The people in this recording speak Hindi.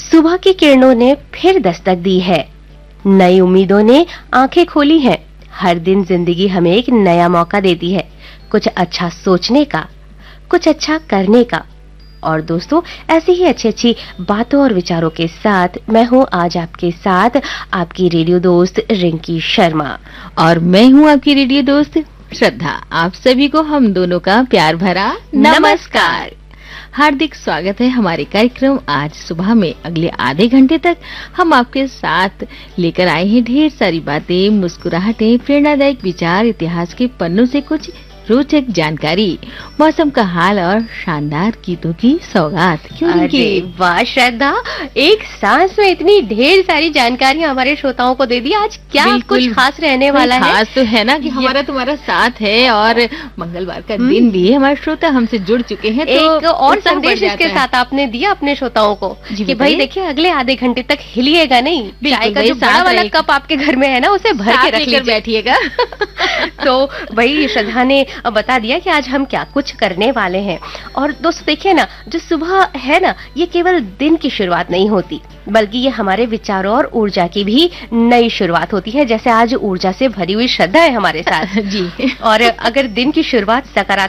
सुबह की किरणों ने फिर दस्तक दी है, नई उम्मीदों ने आंखें खोली हैं। हर दिन जिंदगी हमें एक नया मौका देती है, कुछ अच्छा सोचने का, कुछ अच्छा करने का। और दोस्तों, ऐसी ही अच्छी अच्छी बातों और विचारों के साथ मैं हूँ आज आपके साथ, आपकी रेडियो दोस्त रिंकी शर्मा। और मैं हूँ आपकी रेडियो दोस्त श्रद्धा। आप सभी को हम दोनों का प्यार भरा नमस्कार। हार्दिक स्वागत है हमारे कार्यक्रम आज सुबह में। अगले आधे घंटे तक हम आपके साथ लेकर आए हैं ढेर सारी बातें, मुस्कुराहटें, प्रेरणादायक विचार, इतिहास के पन्नों से कुछ रोचक जानकारी, मौसम का हाल और शानदार गीतों की सौगात। अरे वाह श्रद्धा, एक सांस में इतनी ढेर सारी जानकारियां हमारे श्रोताओं को दे दी। आज क्या कुछ खास रहने वाला है? खास तो है ना कि हमारा तुम्हारा साथ है और मंगलवार का दिन भी है। हमारे श्रोता हमसे जुड़ चुके हैं, तो एक और संदेश इसके साथ आपने दिया अपने श्रोताओं को कि भाई देखिए, अगले आधे घंटे तक हिलिएगा नहीं, चाय का जो बड़ा वाला कप आपके घर में है ना, उसे भर के रख लीजिए, बैठिएगा। तो भाई श्रद्धा ने बता दिया कि आज हम क्या कुछ करने वाले हैं। और दोस्तों देखिए ना, जो सुबह है ना, ये केवल दिन की शुरुआत नहीं होती, बल्कि ये हमारे विचारों और ऊर्जा की भी नई शुरुआत होती है। जैसे आज ऊर्जा से भरी हुई श्रद्धा है हमारे साथ जी। और अगर दिन की शुरुआत सकारात्मक